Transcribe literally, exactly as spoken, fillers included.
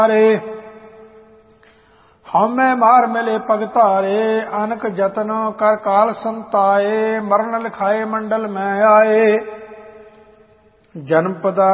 ਰੇ ਹਉਮੈ ਮਾਰ ਮਿਲੇ ਭਗਤਾਰੇ ਅਨਕ ਜਤਨ ਕਰ ਕਾਲ ਸੰਤਾਏ ਮਰਨ ਲਿਖਾਏ ਮੰਡਲ ਮੈਂ ਆਏ ਜਨਮ ਪਦਾਰਥ